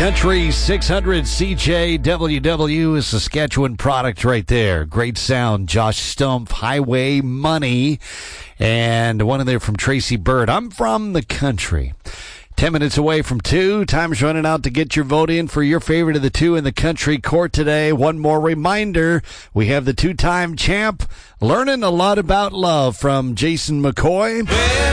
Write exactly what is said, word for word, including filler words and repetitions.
Country six hundred C J W W is Saskatchewan product right there. Great sound. Josh Stumpf, Highway Money, and one in there from Tracy Bird. I'm from the country. Ten minutes away from two. Time's running out to get your vote in for your favorite of the two in the country court today. One more reminder. We have the two-time champ learning a lot about love from Jason McCoy.